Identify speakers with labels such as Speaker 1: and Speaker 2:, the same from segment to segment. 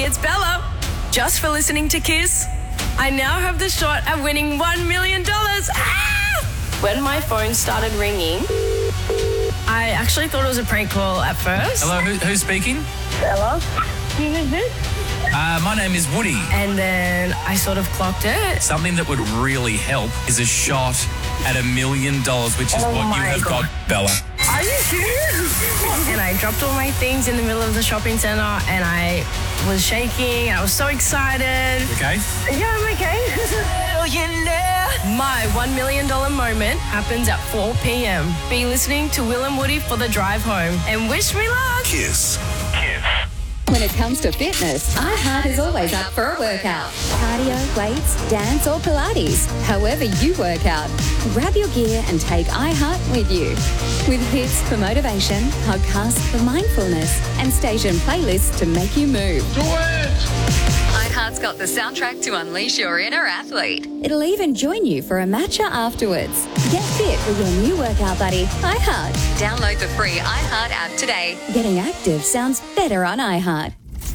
Speaker 1: it's Bella. Just for listening to Kiss, I now have the shot at winning $1 million. When my phone started ringing, I actually thought it was a prank call at first.
Speaker 2: Hello, who's speaking?
Speaker 1: Bella. Who is this?
Speaker 2: My name is Woody.
Speaker 1: And then I sort of clocked it.
Speaker 2: Something that would really help is a shot at $1 million, which is what you have got, Bella.
Speaker 1: Are you serious? And I dropped all my things in the middle of the shopping centre and I was shaking. I was so excited.
Speaker 2: Okay?
Speaker 1: Yeah, I'm okay. My $1 million moment happens at 4 p.m. Be listening to Will and Woody for the drive home and wish me luck.
Speaker 3: Kiss.
Speaker 4: When it comes to fitness, iHeart is always up for a workout. Cardio, weights, dance or Pilates. However you work out, grab your gear and take iHeart with you. With hits for motivation, podcasts for mindfulness and station playlists to make you move.
Speaker 3: Do it!
Speaker 4: iHeart's got the soundtrack to unleash your inner athlete. It'll even join you for a matcha afterwards. Get fit with your new workout buddy, iHeart. Download the free iHeart app today. Getting active sounds better on iHeart.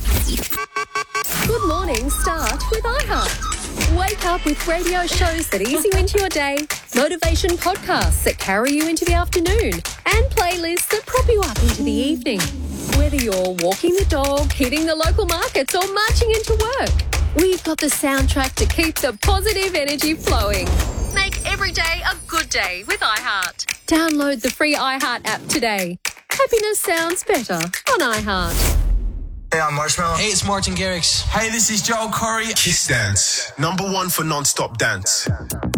Speaker 5: Good morning, start with iHeart. Wake up with radio shows that ease you into your day, motivation podcasts that carry you into the afternoon, and playlists that prop you up into the evening. Whether you're walking the dog, hitting the local markets, or marching into work, we've got the soundtrack to keep the positive energy flowing. Make every day a good day with iHeart. Download the free iHeart app today. Happiness sounds better on iHeart.
Speaker 6: Hey, I'm Marshmallow.
Speaker 7: Hey, it's Martin Garrix.
Speaker 6: Hey, this is Joel Corey.
Speaker 3: Kiss Dance. #1 for non-stop dance.